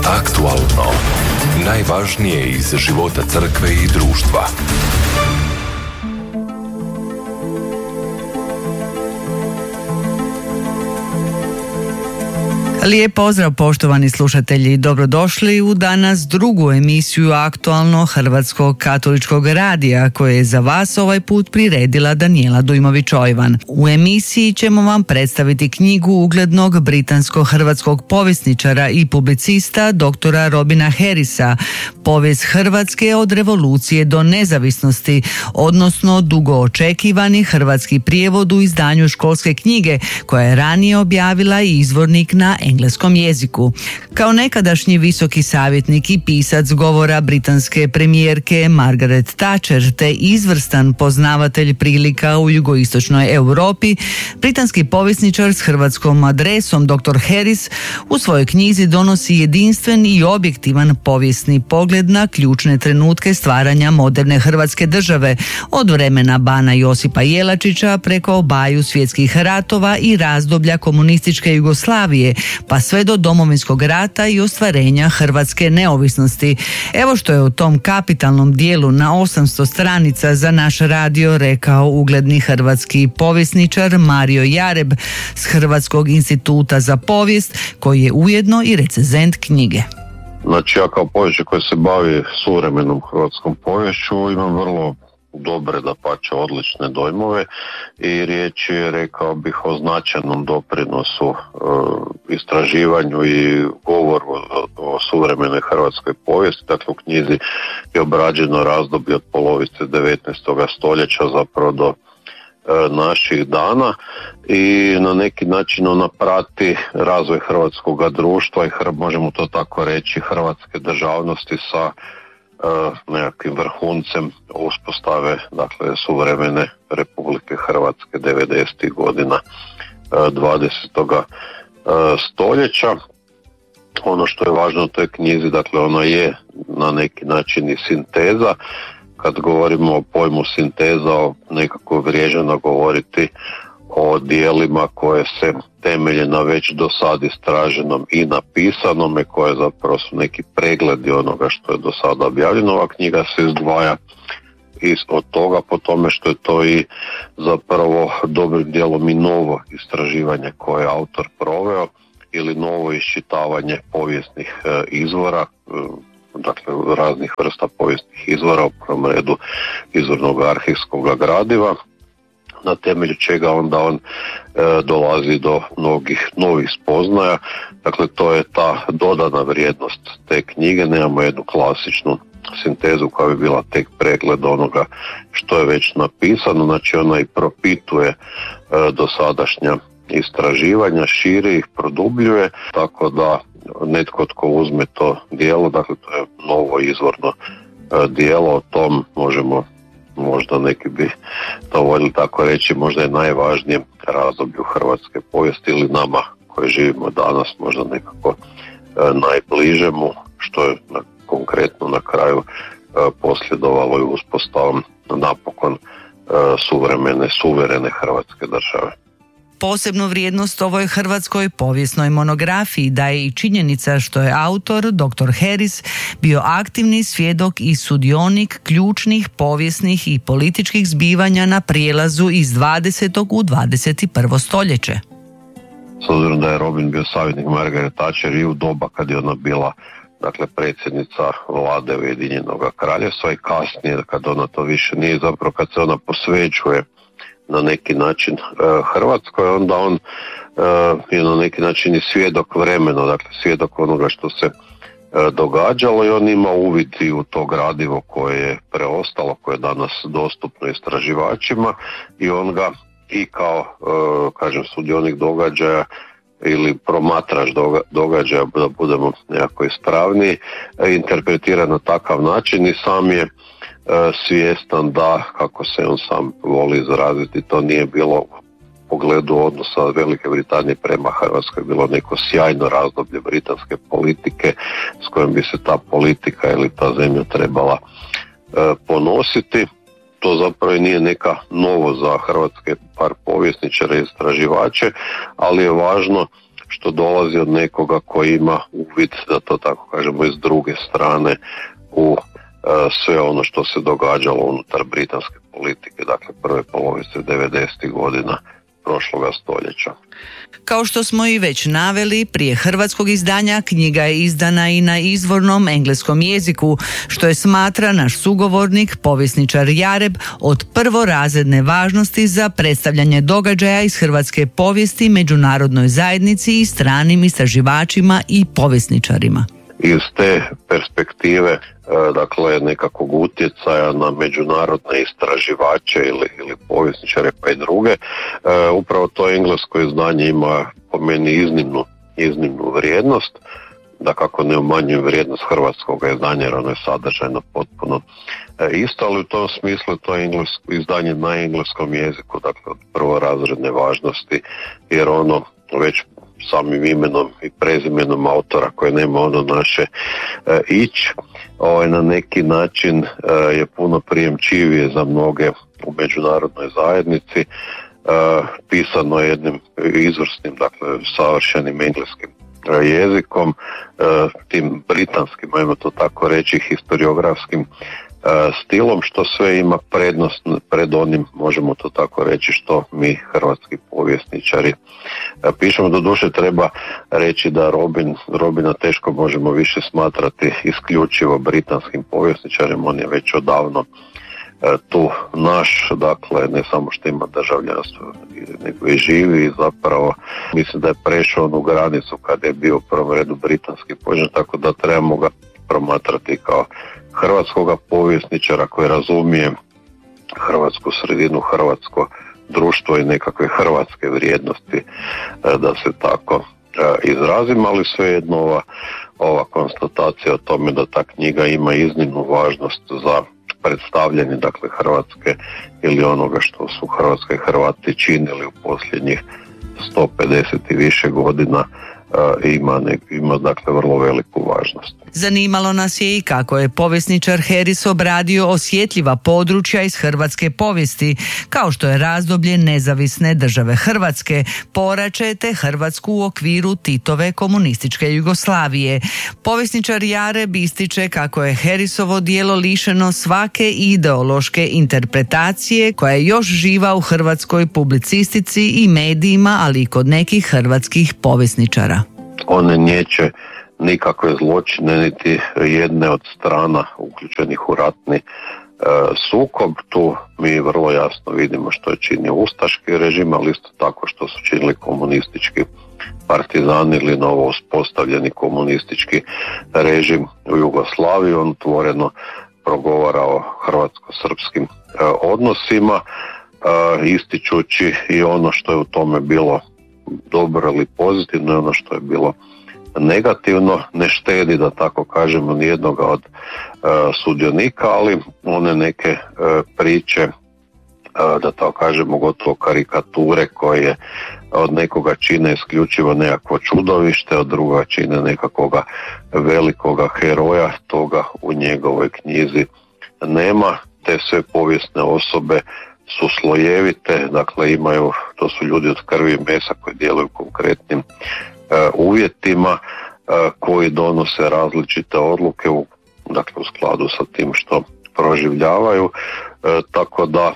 Aktualno. Najvažnije iz života crkve i društva. Lijep pozdrav poštovani slušatelji, dobrodošli u danas drugu emisiju Aktualno Hrvatskog katoličkog radija koje je za vas ovaj put priredila Danijela Dujmović-Ojvan. U emisiji ćemo vam predstaviti knjigu uglednog britansko-hrvatskog povjesničara i publicista doktora Robina Harrisa, Povijest Hrvatske od revolucije do nezavisnosti, odnosno dugo očekivani hrvatski prijevod u izdanju Školske knjige koja je ranije objavila i izvornik na engleskom jeziku. Kao nekadašnji visoki savjetnik i pisac govora britanske premijerke Margaret Thatcher te izvrstan poznavatelj prilika u jugoistočnoj Europi, britanski povjesničar s hrvatskom adresom dr. Harris u svojoj knjizi donosi jedinstven i objektivan povijesni pogled na ključne trenutke stvaranja moderne Hrvatske države, od vremena bana Josipa Jelačića preko obaju svjetskih ratova i razdoblja komunističke Jugoslavije, pa sve do Domovinskog rata i ostvarenja hrvatske neovisnosti. Evo što je u tom kapitalnom dijelu na 800 stranica za naš radio rekao ugledni hrvatski povjesničar Mario Jareb s Hrvatskog instituta za povijest, koji je ujedno i recenzent knjige. Znači, ja kao povjesničar koji se bavi suvremenom hrvatskom poviješću imam vrlo dobre, dapače odlične dojmove i riječ je, rekao bih, o značajnom doprinosu istraživanju i govoru o suvremenoj hrvatskoj povijesti. Dakle, u knjizi je obrađeno razdoblje od polovice 19. stoljeća zapravo do naših dana i na neki način ona prati razvoj hrvatskog društva i možemo to tako reći hrvatske državnosti sa nekakvim vrhuncem uspostave, dakle, suvremene Republike Hrvatske 90. godina 20. stoljeća. Ono što je važno u toj knjizi, dakle, ona je na neki način i sinteza. Kad govorimo o pojmu sinteza, nekako vriježeno govoriti o dijelima koje se temelje na već do sad istraženom i napisanome, koje zapravo su neki pregledi onoga što je do sada objavljeno. Ova knjiga se izdvaja od toga po tome što je to i zapravo dobrim dijelom i novo istraživanje koje je autor proveo ili novo iščitavanje povijesnih izvora, dakle raznih vrsta povijesnih izvora, u prvom redu izvornog arhivskog gradiva, na temelju čega onda on dolazi do mnogih novih spoznaja. Dakle, to je ta dodana vrijednost te knjige. Nemamo jednu klasičnu sintezu koja bi bila tek pregled onoga što je već napisano, znači ona i propituje dosadašnja istraživanja, širi ih, produbljuje, tako da netko tko uzme to djelo, dakle to je novo izvorno djelo, o tom možemo, možda neki bi to voljeli tako reći, možda je najvažnijem razdoblju hrvatske povijesti ili nama koji živimo danas možda nekako najbližemu, što je konkretno na kraju posljedovalo i uspostavom napokon suverene Hrvatske države. Posebnu vrijednost ovoj hrvatskoj povijesnoj monografiji daje i činjenica što je autor, dr. Harris, bio aktivni svjedok i sudionik ključnih povijesnih i političkih zbivanja na prijelazu iz 20. u 21. stoljeće. S obzirom da je Robin bio savjetnik Margaret Thatcher i u doba kad je ona bila, dakle, predsjednica vlade Ujedinjenog Kraljevstva i kasnije kad ona to više nije, zapravo kad se ona posvećuje na neki način Hrvatskoj, onda on je na neki način i svjedok vremena, dakle svjedok onoga što se događalo i on ima uvid i u to gradivo koje je preostalo, koje je danas dostupno istraživačima i on ga i kao, kažem, sudionik događaja ili promatrač događaja, da budemo nekako ispravniji, interpretira na takav način i sam je svjestan da, kako se on sam voli izraziti, to nije bilo u pogledu odnosa Velike Britanije prema Hrvatskoj bilo neko sjajno razdoblje britanske politike s kojim bi se ta politika ili ta zemlja trebala ponositi. To zapravo nije neka novo za hrvatske par povjesničare i istraživače, ali je važno što dolazi od nekoga koji ima uvid, da to tako kažemo, iz druge strane u sve ono što se događalo unutar britanske politike, dakle prve polovice 90. godina prošloga stoljeća. Kao što smo i već naveli, prije hrvatskog izdanja knjiga je izdana i na izvornom engleskom jeziku, što je smatra naš sugovornik, povjesničar Jareb, od prvorazredne važnosti za predstavljanje događaja iz hrvatske povijesti međunarodnoj zajednici i stranim istraživačima i povjesničarima. Iz te perspektive, dakle, nekakvog utjecaja na međunarodne istraživače ili povjesničare pa i druge, upravo to englesko izdanje ima po meni iznimnu vrijednost, da kako ne umanjujem vrijednost hrvatskog izdanja jer ono je sadržajno potpuno isto, ali u tom smislu to je izdanje na engleskom jeziku, dakle od prvorazredne važnosti, jer ono već samim imenom i prezimenom autora koje nema ono naše na neki način je puno prijemčivije za mnoge u međunarodnoj zajednici, pisano jednim izvrsnim, dakle savršenim engleskim jezikom, tim britanskim, ajmo to tako reći, historiografskim stilom, što sve ima prednost pred onim, možemo to tako reći, što mi hrvatski povjesničari pišemo. Doduše treba reći da Robina teško možemo više smatrati isključivo britanskim povjesničarem, on je već odavno tu naš, dakle ne samo što ima državljanstvo nego i živi i zapravo mislim da je prešao onu granicu kada je bio u prvom redu britanski povjesničar, tako da trebamo ga promatrati kao hrvatskoga povjesničara koji razumije hrvatsku sredinu, hrvatsko društvo i nekakve hrvatske vrijednosti, da se tako izrazim, ali svejedno ova konstatacija o tome da ta knjiga ima iznimnu važnost za predstavljanje, dakle, Hrvatske ili onoga što su Hrvatske i Hrvati činili u posljednjih 150 i više godina, ima dakle vrlo veliku važnost. Zanimalo nas je i kako je povjesničar Harris obradio osjetljiva područja iz hrvatske povijesti, kao što je razdoblje nezavisne države Hrvatske, porače te Hrvatsku u okviru Titove komunističke Jugoslavije. Povjesničar Jareb ističe kako je Harrisovo djelo lišeno svake ideološke interpretacije koja je još živa u hrvatskoj publicistici i medijima, ali i kod nekih hrvatskih povjesničara. On ne niječe nikakve zločine niti jedne od strana uključenih u ratni sukob. Tu mi vrlo jasno vidimo što je činio ustaški režim, ali isto tako što su činili komunistički partizani ili novo uspostavljeni komunistički režim u Jugoslaviji. On otvoreno progovara o hrvatsko-srpskim odnosima, ističući i ono što je u tome bilo dobro ili pozitivno, ono što je bilo negativno, ne štedi, da tako kažemo, nijednoga od sudionika, ali one neke priče, da tako kažemo, gotovo karikature koje od nekoga čine isključivo nekakvo čudovište, od druga čine nekakvoga velikoga heroja, toga u njegovoj knjizi nema. Te sve povijesne osobe su slojevite, dakle imaju, to su ljudi od krvi i mesa koji djeluju u konkretnim uvjetima, koji donose različite odluke dakle u skladu sa tim što proživljavaju, tako da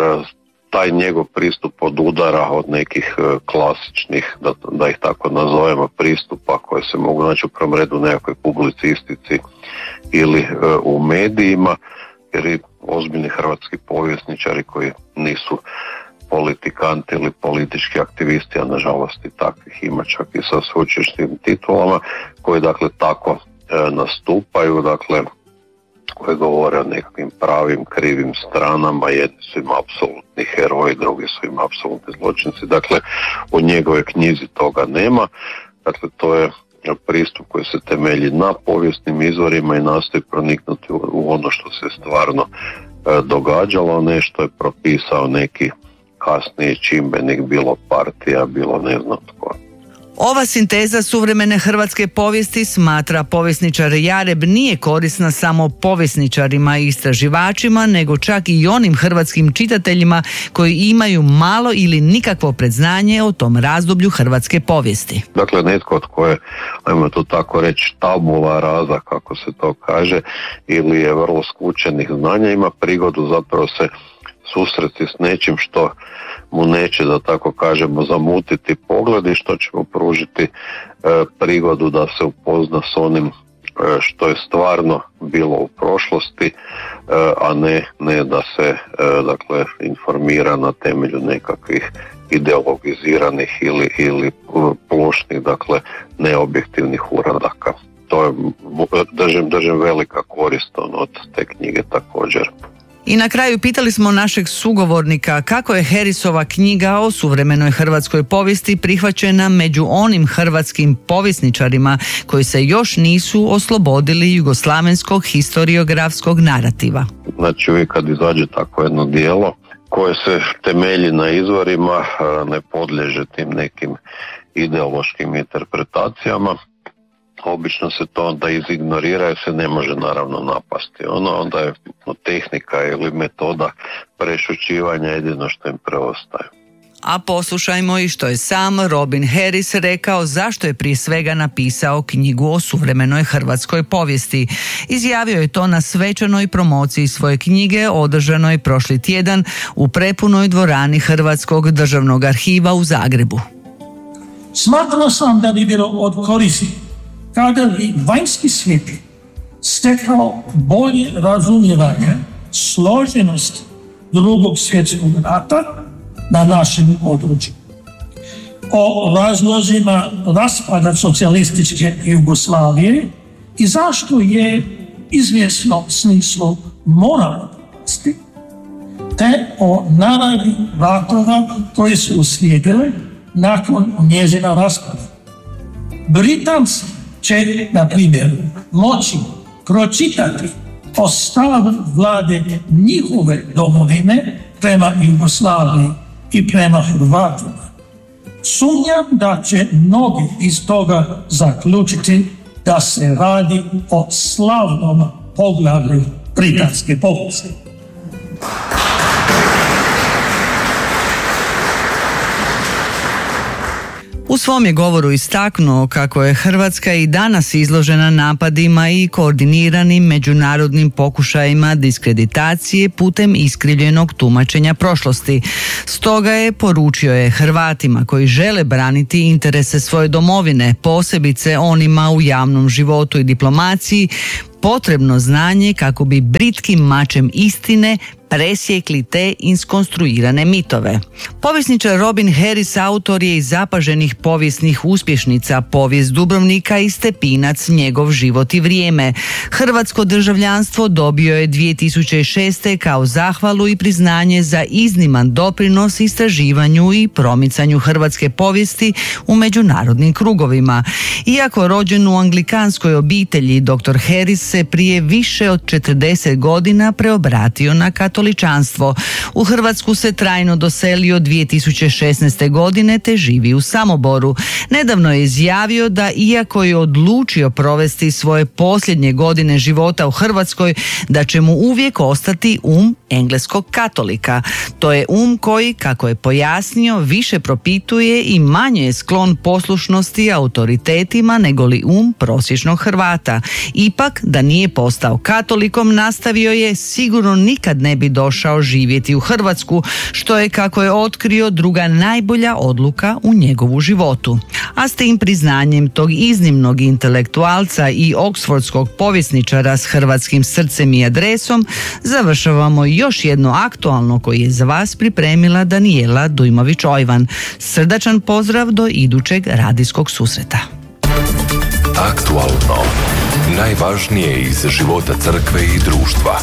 taj njegov pristup odudara od nekih klasičnih, da ih tako nazovemo, pristupa koje se mogu naći u prvom redu u nekakvoj publicistici ili u medijima, jer i ozbiljni hrvatski povjesničari koji nisu politikanti ili politički aktivisti, a nažalost i takvih ima čak i sa sveučilišnim titulama, koji dakle tako nastupaju, dakle koji govore o nekakvim pravim, krivim stranama, jedni su im apsolutni heroji, drugi su im apsolutni zločinci. Dakle, u njegove knjizi toga nema. Dakle, to je pristup koji se temelji na povijesnim izvorima i nastoji proniknuti u ono što se stvarno događalo, nešto je propisao neki kasniji čimbenik, bilo partija, bilo ne znam tko. Ova sinteza suvremene hrvatske povijesti, smatra povjesničar Jareb, nije korisna samo povjesničarima i istraživačima, nego čak i onim hrvatskim čitateljima koji imaju malo ili nikakvo predznanje o tom razdoblju hrvatske povijesti. Dakle, netko tko je, ajmo to tako reći, tabula rasa, kako se to kaže, ili je vrlo skučenih znanja, ima prigodu zapravo se susreti s nečim što mu neće, da tako kažemo, zamutiti pogled i što će mu pružiti prigodu da se upozna s onim što je stvarno bilo u prošlosti, a ne da se dakle informira na temelju nekakvih ideologiziranih ili plošnih, dakle neobjektivnih uradaka. To je, držim velika korist od te knjige također. I na kraju pitali smo našeg sugovornika kako je Harrisova knjiga o suvremenoj hrvatskoj povijesti prihvaćena među onim hrvatskim povjesničarima koji se još nisu oslobodili jugoslavenskog historiografskog narativa. Znači, uvijek kad izađe tako jedno djelo koje se temelji na izvorima, ne podliježe tim nekim ideološkim interpretacijama, obično se to onda izignorira jer se ne može naravno napasti. Onda je tehnika ili metoda prešućivanja jedino što im preostaje. A poslušajmo i što je sam Robin Harris rekao zašto je prije svega napisao knjigu o suvremenoj hrvatskoj povijesti. Izjavio je to na svečanoj promociji svoje knjige održanoj prošli tjedan u prepunoj dvorani Hrvatskog državnog arhiva u Zagrebu. Smatrao sam da bi bilo od koristi kada bi vanjski svijet stekao bolje razumijevanje složenosti Drugog svjetskog rata na našem području, o razlozima raspada socijalističke Jugoslavije i zašto je izvjesno smislu moralnosti, te o naravi ratova koji su uslijedile nakon njezina raspada. Britanci će, na primjer, moći pročitati o stavu vlade njihove domovine prema Jugoslaviji i prema Hrvatima. Sumnjam da će mnogi iz toga zaključiti da se radi o slavnom poglavlju britanske povijesti. U svom je govoru istaknuo kako je Hrvatska i danas izložena napadima i koordiniranim međunarodnim pokušajima diskreditacije putem iskrivljenog tumačenja prošlosti. Stoga je poručio je Hrvatima koji žele braniti interese svoje domovine, posebice onima u javnom životu i diplomaciji, potrebno znanje kako bi britkim mačem istine presjekli te iskonstruirane mitove. Povjesničar Robin Harris autor je i zapaženih povijesnih uspješnica Povijest Dubrovnika i Stepinac, njegov život i vrijeme. Hrvatsko državljanstvo dobio je 2006. kao zahvalu i priznanje za izniman doprinos istraživanju i promicanju hrvatske povijesti u međunarodnim krugovima. Iako rođen u anglikanskoj obitelji, dr. Harris se prije više od 40 godina preobratio na katoličanstvo. U Hrvatsku se trajno doselio 2016. godine te živi u Samoboru. Nedavno je izjavio da iako je odlučio provesti svoje posljednje godine života u Hrvatskoj, da će mu uvijek ostati engleskog katolika. To je koji, kako je pojasnio, više propituje i manje je sklon poslušnosti autoritetima negoli prosječnog Hrvata. Ipak, da nije postao katolikom, nastavio je, sigurno nikad ne bi došao živjeti u Hrvatsku, što je, kako je otkrio, druga najbolja odluka u njegovu životu. A s tim priznanjem tog iznimnog intelektualca i oksfordskog povjesničara s hrvatskim srcem i adresom završavamo još jedno aktualno koje je za vas pripremila Danijela Dujmović-Ojvan. Srdačan pozdrav do idućeg radijskog susreta. Aktualno. Najvažnije iz života crkve i društva.